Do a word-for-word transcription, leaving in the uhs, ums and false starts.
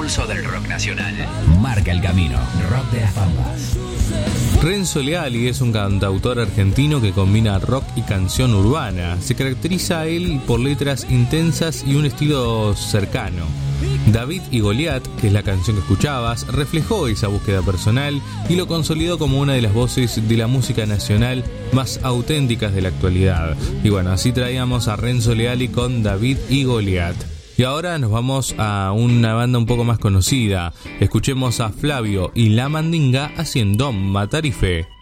pulso del rock nacional. Marca el camino. Rock de las Pampas. Renzo Leali es un cantautor argentino que combina rock y canción urbana. Se caracteriza él por letras intensas y un estilo cercano. David y Goliat, que es la canción que escuchabas, reflejó esa búsqueda personal y lo consolidó como una de las voces de la música nacional más auténticas de la actualidad. Y bueno, así traíamos a Renzo Leali con David y Goliat. Y ahora nos vamos a una banda un poco más conocida. Escuchemos a Flavio y La Mandinga haciendo Matar y Fe.